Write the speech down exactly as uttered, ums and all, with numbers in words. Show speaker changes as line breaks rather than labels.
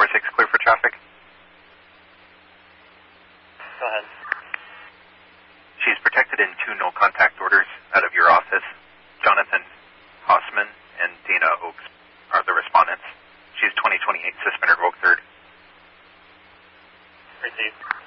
six clear for traffic.
Go ahead.
She's protected in two no contact orders out of your office. Jonathan Hossman and Dina Oaks are the respondents. She's twenty twenty-eight suspended Rogue third.
Received.